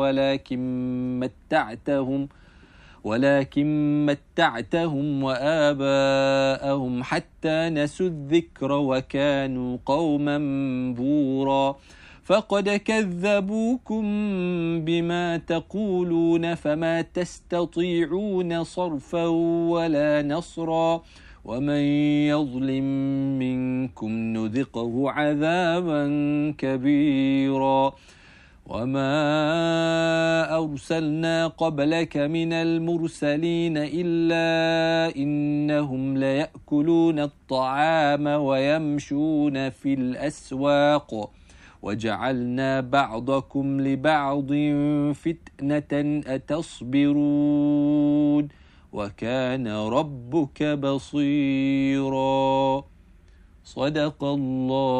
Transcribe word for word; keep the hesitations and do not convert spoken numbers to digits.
ولكن متعتهم ولكن متعتهم وآباءهم حتى نسوا الذكر وكانوا قوما بورا فقد كذبوكم بما تقولون فما تستطيعون صرفا ولا نصرا ومن يظلم منكم نذقه عذابا كبيرا وما أرسلنا قبلك من المرسلين إلا إنهم ليأكلون الطعام ويمشون في الأسواق وجعلنا بعضكم لبعض فتنة أتصبرون وكان ربك بصيرا صدق الله.